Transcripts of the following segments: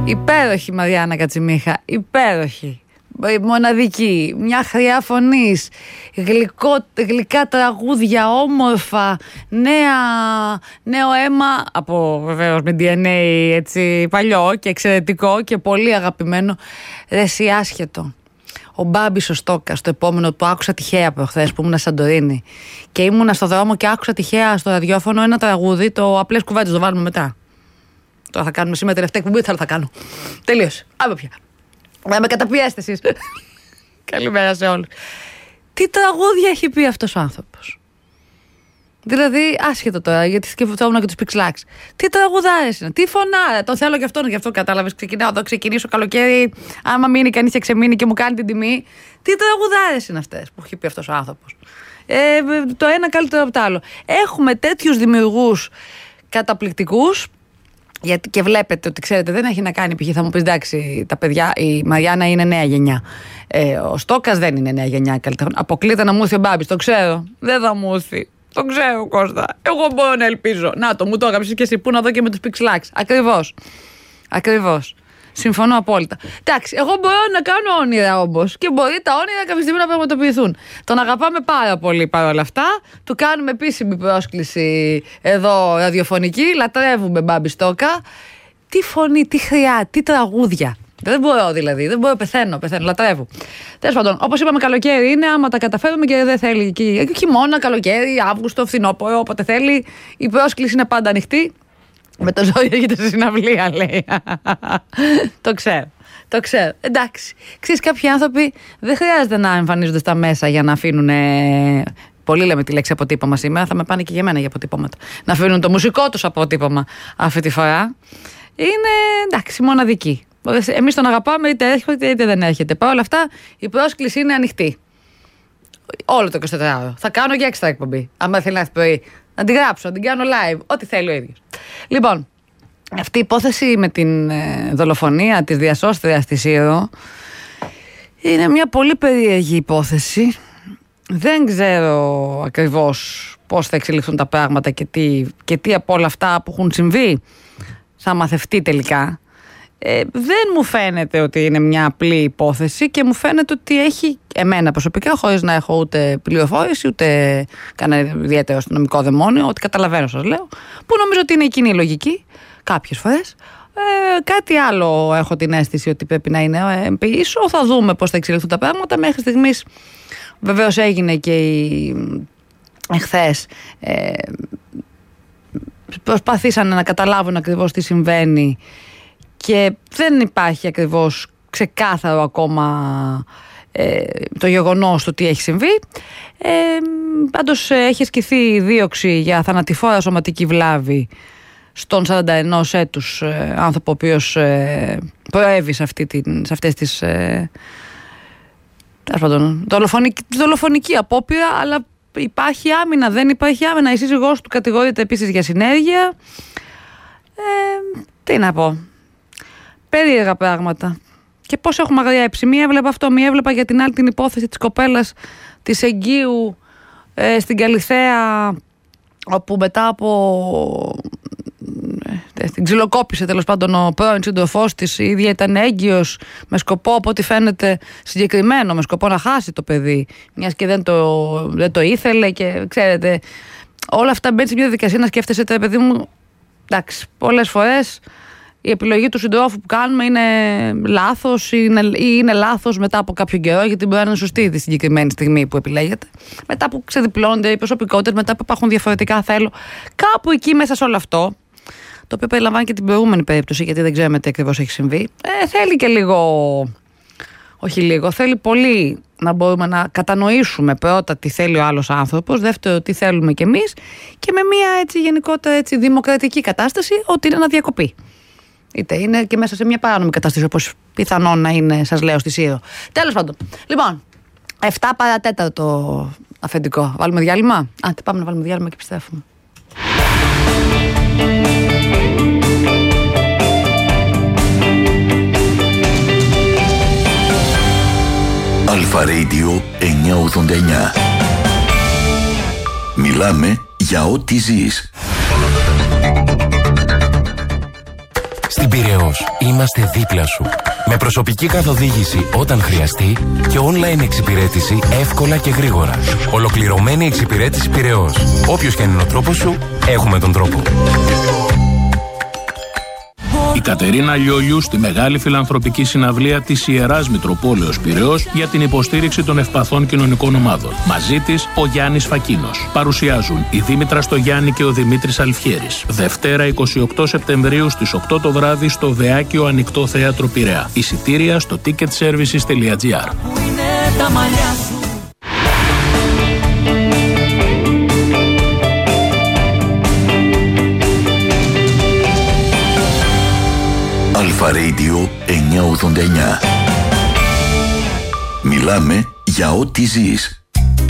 Υπέροχη Μαριάννα Κατσιμίχα, υπέροχη. Μοναδική, μια χρειά φωνής, γλυκά τραγούδια, όμορφα, νέο αίμα, από βεβαίως με DNA έτσι παλιό και εξαιρετικό και πολύ αγαπημένο. Ρεσί άσχετο. Ο Μπάμπης ο Στόκας, το επόμενο που άκουσα τυχαία προχθές που ήμουν στη Σαντορίνη και ήμουνα στο δρόμο και άκουσα τυχαία στο ραδιόφωνο ένα τραγούδι, το Απλές Κουβέντες, το βάλουμε μετά. Τώρα θα κάνουμε σήμερα τελευταία εκπομπή, θα κάνω. Τελείωσε. Άμα πια. Με καταπιέστε εσείς. Καλημέρα σε όλους. Τι τραγούδια έχει πει αυτός ο άνθρωπος. Δηλαδή, άσχετο τώρα, γιατί σκεφτόμουν και τους Πιξλάξ. Τι τραγουδάρες είναι, τι φωνάρα. Το θέλω και αυτόν, γι' αυτό κατάλαβες. Ξεκινάω εδώ, ξεκινήσω καλοκαίρι. Άμα μείνει κανείς και ξεμείνει και μου κάνει την τιμή. Τι τραγουδάρες είναι αυτές που έχει πει αυτός ο άνθρωπος. Το ένα καλύτερο από το άλλο. Έχουμε τέτοιους δημιουργούς καταπληκτικούς. Γιατί και βλέπετε ότι ξέρετε δεν έχει να κάνει π.χ. θα μου πεις εντάξει τα παιδιά, η Μαριάννα είναι νέα γενιά, ο Στόκας δεν είναι νέα γενιά καλλιτεχνών. Αποκλείται να μου έρθει ο Μπάμπης, το ξέρω, δεν θα μου έρθει, το ξέρω Κώστα, εγώ μπορώ να ελπίζω. Να το μου το έγραψες και εσύ που να δω και με τους Πιξλάξ. Ακριβώς. Συμφωνώ απόλυτα. Εντάξει, εγώ μπορώ να κάνω όνειρα όμως και μπορεί τα όνειρα κάποια στιγμή να πραγματοποιηθούν. Τον αγαπάμε πάρα πολύ παρόλα αυτά. Του κάνουμε επίσημη πρόσκληση εδώ ραδιοφωνική. Λατρεύουμε Μπάμπη Στόκα. Τι φωνή, τι χρειά, τι τραγούδια. Δεν μπορώ δηλαδή, δεν μπορώ, πεθαίνω, λατρεύω. Τέλος πάντων, όπως είπαμε, καλοκαίρι είναι. Άμα τα καταφέρουμε και δεν θέλει χειμώνα, καλοκαίρι, Αύγουστο, φθινόπωρο, όποτε θέλει, η πρόσκληση είναι πάντα ανοιχτή. Με το ζώο έρχεται στη συναυλία, λέει. Το ξέρω. Εντάξει. Ξέρεις, κάποιοι άνθρωποι δεν χρειάζεται να εμφανίζονται στα μέσα για να αφήνουν. Πολύ λέμε τη λέξη αποτύπωμα σήμερα. Θα με πάνε και για μένα για αποτύπωματα. Να αφήνουν το μουσικό τους αποτύπωμα αυτή τη φορά. Είναι εντάξει, μοναδική. Εμείς τον αγαπάμε, είτε έρχεται είτε δεν έρχεται. Παρ' όλα αυτά, η πρόσκληση είναι ανοιχτή. Όλο το 24ωρο. Θα κάνω και έξτρα εκπομπή. Αν θέλει να έρθει πρωί. Να την γράψω, να την κάνω live, ό,τι θέλει ο ίδιος. Λοιπόν, αυτή η υπόθεση με την δολοφονία της διασώστριας της Σύρο είναι μια πολύ περίεργη υπόθεση. Δεν ξέρω ακριβώς πώς θα εξελιχθούν τα πράγματα και τι από όλα αυτά που έχουν συμβεί θα μαθευτεί τελικά. Δεν μου φαίνεται ότι είναι μια απλή υπόθεση και μου φαίνεται ότι έχει εμένα προσωπικά, χωρίς να έχω ούτε πληροφόρηση ούτε κανένα ιδιαίτερο αστυνομικό δαιμόνιο, ότι καταλαβαίνω σας λέω, που νομίζω ότι είναι η κοινή λογική κάποιες φορές. Κάτι άλλο έχω την αίσθηση ότι πρέπει να είναι πίσω. Θα δούμε πώς θα εξελιχθούν τα πράγματα. Μέχρι στιγμής βεβαίως έγινε και εχθές προσπαθήσαν να καταλάβουν ακριβώς τι συμβαίνει και δεν υπάρχει ακριβώς ξεκάθαρο ακόμα το γεγονός του τι έχει συμβεί. Πάντως έχει ασκηθεί δίωξη για θανατηφόρα σωματική βλάβη στον 41 έτους άνθρωπο ο οποίος προέβη σε αυτές τις δολοφονική απόπειρα, αλλά υπάρχει άμυνα, δεν υπάρχει άμυνα. Η σύζυγός του κατηγορείται επίσης για συνέργεια. Τι να πω, περίεργα πράγματα. Και πώς έχουμε αγριέψει. Μία έβλεπα αυτό, μία έβλεπα για την άλλη την υπόθεση της κοπέλας της Αιγείου στην Καλιθέα, όπου μετά από την ξυλοκόπησε τέλος πάντων ο πρώην σύντροφός της. Η ίδια ήταν έγκυος με σκοπό, από ό,τι φαίνεται συγκεκριμένο, με σκοπό να χάσει το παιδί, μιας και δεν το ήθελε. Και ξέρετε, όλα αυτά μπαίνει σε μια διαδικασία να σκέφτεσαι, παιδί μου, εντάξει, πολλές φορές η επιλογή του συντρόφου που κάνουμε είναι λάθος ή είναι λάθος μετά από κάποιο καιρό, γιατί μπορεί να είναι σωστή τη συγκεκριμένη στιγμή που επιλέγεται. Μετά που ξεδιπλώνονται οι προσωπικότητες, μετά που υπάρχουν διαφορετικά θέλω. Κάπου εκεί μέσα σε όλο αυτό, το οποίο περιλαμβάνει και την προηγούμενη περίπτωση, γιατί δεν ξέρουμε τι ακριβώς έχει συμβεί, θέλει και λίγο. Όχι λίγο, θέλει πολύ να μπορούμε να κατανοήσουμε πρώτα τι θέλει ο άλλος άνθρωπος, δεύτερο τι θέλουμε κι εμείς, και με μια έτσι γενικότερα έτσι δημοκρατική κατάσταση ότι είναι να διακοπεί. Είτε είναι και μέσα σε μια παράνομη κατάσταση, όπως πιθανόν να είναι, σας λέω, στη Σύρο. Τέλος πάντων. Λοιπόν, 7 παρατέταρτο το αφεντικό. Βάλουμε διάλειμμα. Πάμε να βάλουμε διάλειμμα και επιστρέφουμε. Αλφα Radio 989. Μιλάμε για ό,τι ζεις. Στην Πειραιώς είμαστε δίπλα σου. Με προσωπική καθοδήγηση όταν χρειαστεί και online εξυπηρέτηση εύκολα και γρήγορα. Ολοκληρωμένη εξυπηρέτηση Πειραιώς. Όποιος και αν είναι ο τρόπος σου, έχουμε τον τρόπο. Η Κατερίνα Λιόλιου στη μεγάλη φιλανθρωπική συναυλία της Ιεράς Μητροπόλεως Πειραιώς για την υποστήριξη των ευπαθών κοινωνικών ομάδων. Μαζί της ο Γιάννης Φακίνος. Παρουσιάζουν η Δήμητρα Στογιάννη και ο Δημήτρης Αλφιέρης. Δευτέρα 28 Σεπτεμβρίου στις 8 το βράδυ στο Βεάκιο Ανοιχτό Θέατρο Πειραιά. Εισιτήρια στο ticketservices.gr. Αλφα Radio 989. Μιλάμε για ό,τι ζεις.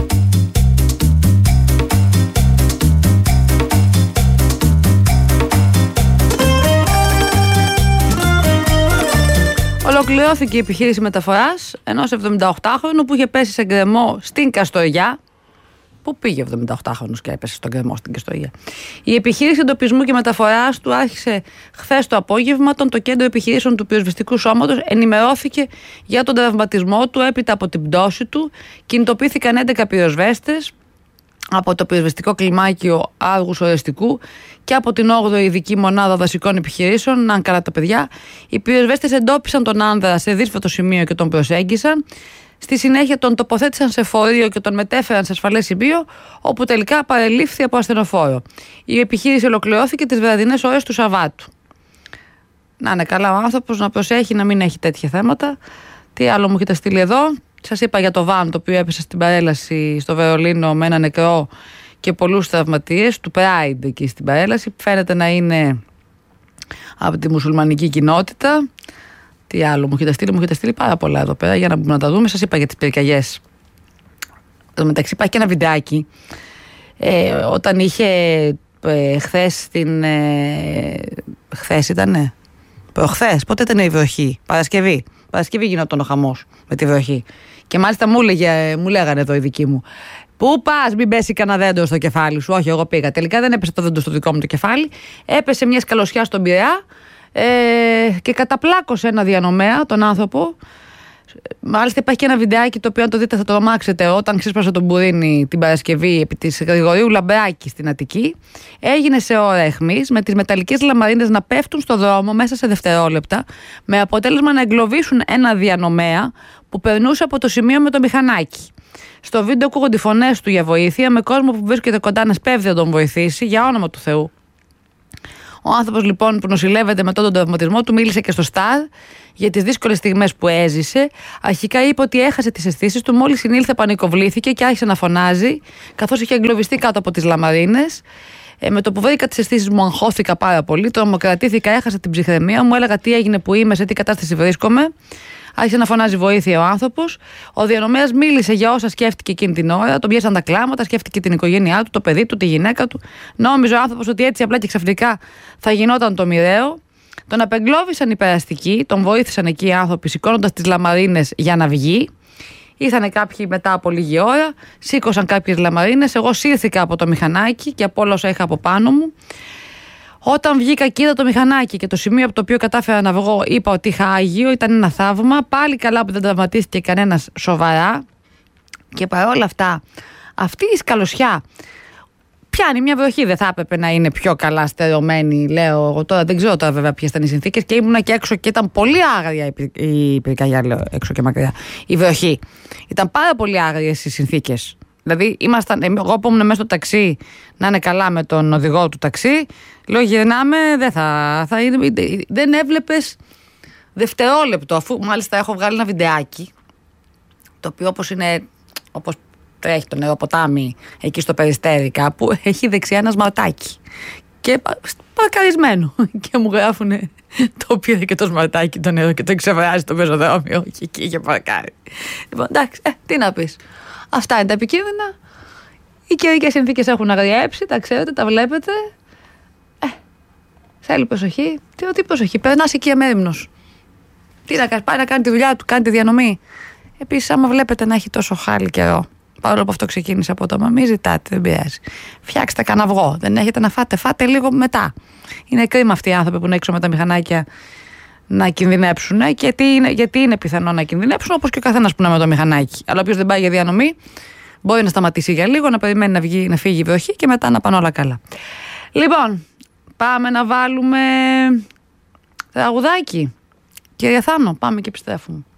Ολοκληρώθηκε η επιχείρηση μεταφοράς ενός 78χρονου που είχε πέσει σε γκρεμό στην Καστοριά. Πού πήγε 78χρονος και έπεσε στον γκρεμό στην Καστοριά? Η επιχείρηση εντοπισμού και μεταφοράς του άρχισε χθες το απόγευμα, όταν το κέντρο επιχειρήσεων του πυροσβεστικού σώματος ενημερώθηκε για τον τραυματισμό του έπειτα από την πτώση του. Κινητοποιήθηκαν 11 πυροσβέστες από το πυροσβεστικό κλιμάκιο Άργους Ορεστικού και από την 8η ειδική μονάδα δασικών επιχειρήσεων. Να είναι καλά τα παιδιά. Οι πυροσβέστες εντόπισαν τον άνδρα σε δύσβατο σημείο και τον προσέγγισαν. Στη συνέχεια τον τοποθέτησαν σε φορείο και τον μετέφεραν σε ασφαλές σημείο, όπου τελικά παρελήφθη από ασθενοφόρο. Η επιχείρηση ολοκληρώθηκε τις βραδινές ώρες του Σαββάτου. Να είναι καλά ο άνθρωπος, να προσέχει να μην έχει τέτοια θέματα. Τι άλλο μου έχετε στείλει εδώ? Σας είπα για το βαν το οποίο έπεσε στην παρέλαση στο Βερολίνο με ένα νεκρό και πολλούς τραυματίες, του Pride εκεί στην παρέλαση. Φαίνεται να είναι από τη μουσουλμανική κοινότητα. Τι άλλο μου έχετε στείλει πάρα πολλά εδώ πέρα για να μπορούμε να τα δούμε. Σας είπα για τις πυρκαγιές. Εν τω μεταξύ υπάρχει και ένα βιντεάκι όταν είχε χθες χθες ήτανε, προχθές, πότε ήταν η βροχή? Παρασκευή γινόταν ο χαμός με τη βροχή. Και μάλιστα μου λέγανε εδώ οι δικοί μου, πού πας, μην πέσει κανένα δέντρο στο κεφάλι σου? Όχι, εγώ πήγα. Τελικά δεν έπεσε το δέντρο στο δικό μου το κεφάλι. Έπεσε μια σκαλωσιά στον Πειραιά και καταπλάκωσε ένα διανομέα τον άνθρωπο. Μάλιστα υπάρχει και ένα βιντεάκι το οποίο αν το δείτε θα το τρομάξετε. Όταν ξέσπασε τον μπουρίνι την Παρασκευή επί της Γρηγορίου Λαμπράκη στην Αττική, έγινε σε ώρα αιχμής με τις μεταλλικές λαμαρίνες να πέφτουν στο δρόμο μέσα σε δευτερόλεπτα, με αποτέλεσμα να εγκλωβίσουν ένα διανομέα που περνούσε από το σημείο με το μηχανάκι. Στο βίντεο ακούγονται οι φωνές του για βοήθεια, με κόσμο που βρίσκεται κοντά να σπέβδει να τον βοηθήσει, για όνομα του Θεού. Ο άνθρωπος λοιπόν που νοσηλεύεται μετά τον τραυματισμό του μίλησε και στο Σταρ για τις δύσκολες στιγμές που έζησε. Αρχικά είπε ότι έχασε τις αισθήσεις του, μόλις συνήλθε πανικοβλήθηκε και άρχισε να φωνάζει, καθώς είχε εγκλωβιστεί κάτω από τις λαμαρίνες. Με το που βρήκα τις αισθήσεις μου, αγχώθηκα πάρα πολύ, τρομοκρατήθηκα, έχασα την ψυχραιμία μου, έλεγα τι έγινε, που είμαι, σε τι κατάσταση βρίσκομαι. Άρχισε να φωνάζει βοήθεια ο άνθρωπος. Ο διανομέας μίλησε για όσα σκέφτηκε εκείνη την ώρα. Τον πιάσαν τα κλάματα, σκέφτηκε την οικογένειά του, το παιδί του, τη γυναίκα του. Νόμιζε ο άνθρωπος ότι έτσι απλά και ξαφνικά θα γινόταν το μοιραίο. Τον απεγκλώβησαν οι περαστικοί, τον βοήθησαν εκεί οι άνθρωποι, σηκώνοντας τις λαμαρίνες για να βγει. Ήρθανε κάποιοι μετά από λίγη ώρα, σήκωσαν κάποιες λαμαρίνες. Εγώ σύρθηκα από το μηχανάκι και από όλα όσα είχα από πάνω μου. Όταν βγήκα και είδα το μηχανάκι και το σημείο από το οποίο κατάφερα να βγω, είπα ότι είχα άγιο, ήταν ένα θαύμα. Πάλι καλά που δεν τραυματίστηκε κανένας σοβαρά. Και παρόλα αυτά, αυτή η σκαλωσιά πιάνει μια βροχή. Δεν θα έπρεπε να είναι πιο καλά στερεωμένη, λέω εγώ τώρα. Δεν ξέρω τώρα βέβαια ποιες ήταν οι συνθήκες. Και ήμουνα και έξω και ήταν πολύ άγρια η πυρκαγιά, λέω έξω και μακριά. Η βροχή. Ήταν πάρα πολύ άγριες οι συνθήκες. Δηλαδή, εγώ που ήμουν μέσα στο ταξί να είναι καλά με τον οδηγό του ταξί, λέω γυρνάμε, δεν έβλεπες δευτερόλεπτο, αφού μάλιστα έχω βγάλει ένα βιντεάκι, το οποίο όπως τρέχει το νεροποτάμι εκεί στο Περιστέρι κάπου, έχει δεξιά ένα σμαρτάκι και παρκαρισμένο και μου γράφουνε το πήρε και το σμαρτάκι το νερό και το εξευράζει το πεζοδρόμιο και εκεί είχε παρκάρει. Λοιπόν, εντάξει, τι να πεις. Αυτά είναι τα επικίνδυνα. Οι καιρικές συνθήκες έχουν αγριέψει, τα ξέρετε, τα βλέπετε. Θέλει προσοχή. Τι προσοχή, περνάς εκεί αμέριμνος. Τι να κάνει, πάει να κάνει τη δουλειά του, κάνει τη διανομή. Επίσης, άμα βλέπετε να έχει τόσο χάλι καιρό, Παρόλο που αυτό ξεκίνησε από το μη ζητάτε, δεν πειράζει. Φτιάξτε κανένα αυγό. Δεν έχετε να φάτε, φάτε λίγο μετά. Είναι κρίμα αυτοί οι άνθρωποι που είναι έξω με τα μηχανάκια να κινδυνεύσουν. Γιατί είναι πιθανό να κινδυνεύσουν, όπως και ο καθένας που είναι με το μηχανάκι. Αλλά όποιος δεν πάει για διανομή, μπορεί να σταματήσει για λίγο, να περιμένει να φύγει η βροχή και μετά να πάνε όλα καλά. Λοιπόν, πάμε να βάλουμε τραγουδάκι. Κύριε Θάνο, πάμε και επιστρέφουμε.